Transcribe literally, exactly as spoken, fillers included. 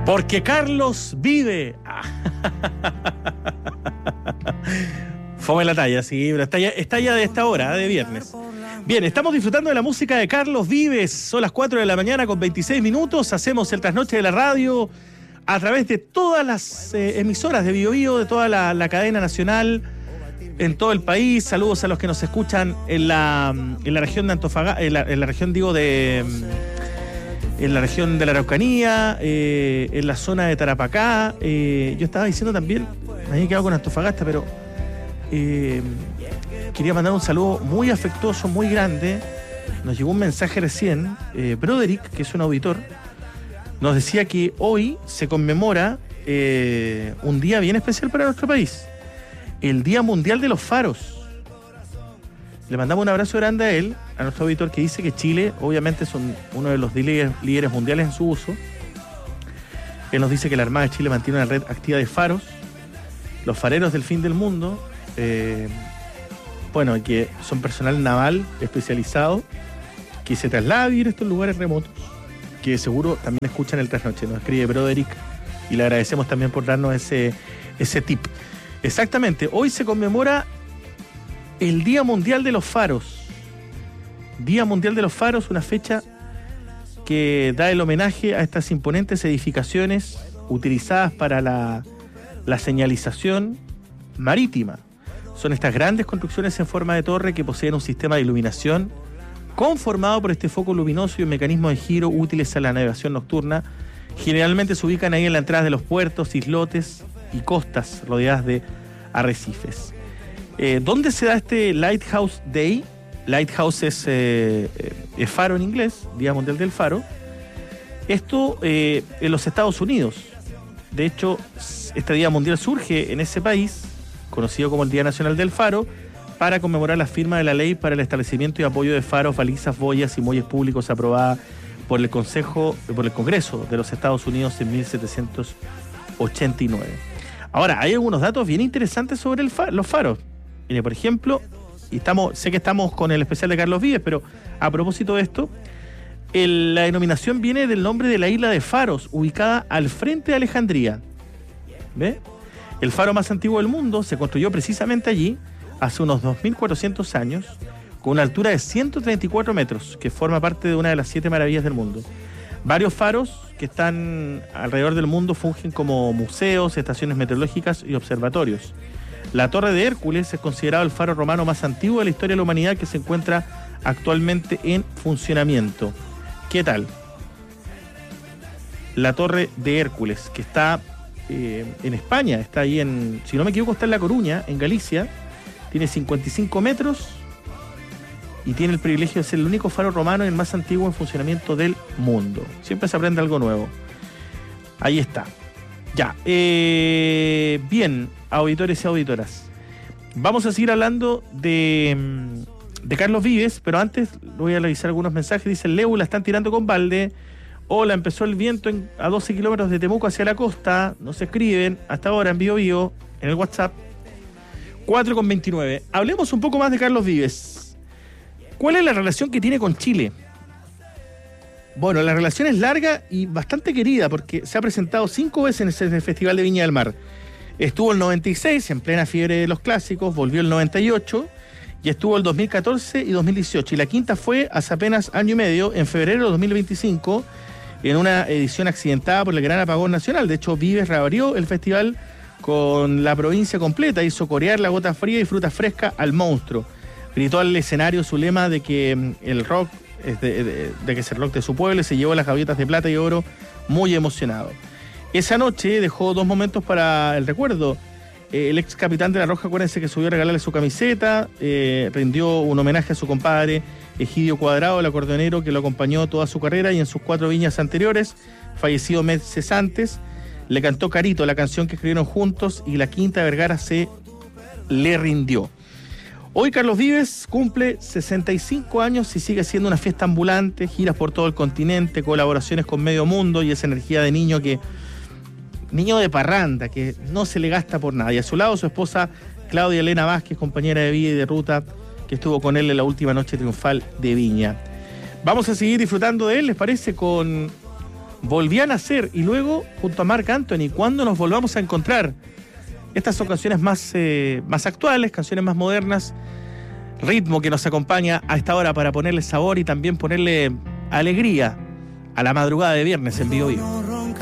Porque Carlos vive. Fome la talla, sí, pero está ya, está ya de esta hora, de viernes. Bien, estamos disfrutando de la música de Carlos Vives. Son las cuatro de la mañana con veintiséis minutos. Hacemos el trasnoche de la radio a través de todas las eh, emisoras de Bio Bio, de toda la, la cadena nacional en todo el país. Saludos a los que nos escuchan en la, en la región de Antofagasta, en la, en la región, digo, de... en la región de la Araucanía, eh, en la zona de Tarapacá. Eh, yo estaba diciendo también, me había quedado con Antofagasta, pero eh, quería mandar un saludo muy afectuoso, muy grande. Nos llegó un mensaje recién. Eh, Broderick, que es un auditor, nos decía que hoy se conmemora eh, un día bien especial para nuestro país, el Día Mundial de los Faros. Le mandamos un abrazo grande a él, a nuestro auditor, que dice que Chile, obviamente, son uno de los líderes, líderes mundiales en su uso. Él nos dice que la Armada de Chile mantiene una red activa de faros, los fareros del fin del mundo, eh, bueno, que son personal naval especializado, que se traslada a vivir a estos lugares remotos, que seguro también escuchan el trasnoche. Nos escribe Broderick y le agradecemos también por darnos ese, ese tip. Exactamente, hoy se conmemora el Día Mundial de los Faros. Día Mundial de los Faros, una fecha que da el homenaje a estas imponentes edificaciones utilizadas para la, la señalización marítima. Son estas grandes construcciones en forma de torre que poseen un sistema de iluminación conformado por este foco luminoso y un mecanismo de giro útiles a la navegación nocturna. Generalmente se ubican ahí en la entrada de los puertos, islotes y costas rodeadas de arrecifes. Eh, ¿Dónde se da este Lighthouse Day? Lighthouse es, eh, es faro en inglés, Día Mundial del Faro. Esto eh, en los Estados Unidos. De hecho, este Día Mundial surge en ese país, conocido como el Día Nacional del Faro, para conmemorar la firma de la ley para el establecimiento y apoyo de faros, balizas, boyas y muelles públicos aprobada por el Consejo, por el Congreso de los Estados Unidos en mil setecientos ochenta y nueve. Ahora, hay algunos datos bien interesantes sobre el fa- los faros. Mire, por ejemplo, y estamos, sé que estamos con el especial de Carlos Vives, pero a propósito de esto, el, la denominación viene del nombre de la isla de Faros, ubicada al frente de Alejandría. ¿Ve? El faro más antiguo del mundo se construyó precisamente allí, hace unos dos mil cuatrocientos años, con una altura de ciento treinta y cuatro metros, que forma parte de una de las siete maravillas del mundo. Varios faros que están alrededor del mundo fungen como museos, estaciones meteorológicas y observatorios. La Torre de Hércules es considerado el faro romano más antiguo de la historia de la humanidad, que se encuentra actualmente en funcionamiento. ¿Qué tal? La Torre de Hércules, que está eh, en España, está ahí en, si no me equivoco, está en La Coruña, en Galicia, tiene cincuenta y cinco metros y tiene el privilegio de ser el único faro romano y el más antiguo en funcionamiento del mundo. Siempre se aprende algo nuevo. Ahí está. Ya, eh, bien, auditores y auditoras. Vamos a seguir hablando de, de Carlos Vives, pero antes voy a revisar algunos mensajes. Dice, Leu, la están tirando con balde. Hola, empezó el viento en, a doce kilómetros de Temuco hacia la costa. Nos escriben hasta ahora en Bio Bio, en el WhatsApp. cuatro con veintinueve. Hablemos un poco más de Carlos Vives. ¿Cuál es la relación que tiene con Chile? Bueno, la relación es larga y bastante querida porque se ha presentado cinco veces en ese Festival de Viña del Mar. Estuvo el noventa y seis, en plena fiebre de los clásicos, volvió el noventa y ocho y estuvo el dos mil catorce y dos mil dieciocho. Y la quinta fue hace apenas año y medio, en febrero de dos mil veinticinco, en una edición accidentada por el gran apagón nacional. De hecho, Vives reabrió el festival con la provincia completa, hizo corear la gota fría y fruta fresca al monstruo. Gritó al escenario su lema de que el rock, es de, de, de que es el rock de su pueblo, y se llevó las gaviotas de plata y oro muy emocionado. Esa noche dejó dos momentos para el recuerdo. Eh, el ex capitán de La Roja, acuérdense que subió a regalarle su camiseta, eh, rindió un homenaje a su compadre Egidio Cuadrado, el acordeonero que lo acompañó toda su carrera y en sus cuatro viñas anteriores, fallecido meses antes. Le cantó Carito, la canción que escribieron juntos, y la Quinta Vergara se le rindió. Hoy Carlos Vives cumple sesenta y cinco años y sigue siendo una fiesta ambulante, giras por todo el continente, colaboraciones con medio mundo y esa energía de niño que niño de parranda, que no se le gasta por nada. Y a su lado su esposa Claudia Elena Vázquez, compañera de vida y de ruta, que estuvo con él en la última noche triunfal de Viña. Vamos a seguir disfrutando de él, ¿les parece? Con volví a nacer y luego junto a Marc Anthony, ¿cuándo nos volvamos a encontrar? Estas son canciones más, eh, más actuales, canciones más modernas, ritmo que nos acompaña a esta hora para ponerle sabor y también ponerle alegría a la madrugada de viernes en Vivo Vivo.